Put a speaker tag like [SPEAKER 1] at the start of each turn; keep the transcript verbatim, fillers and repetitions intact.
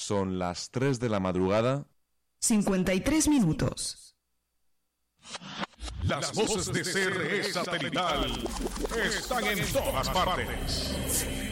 [SPEAKER 1] Son las tres de la madrugada.
[SPEAKER 2] cincuenta y tres minutos.
[SPEAKER 3] Las voces de C R E Satelital están en todas partes.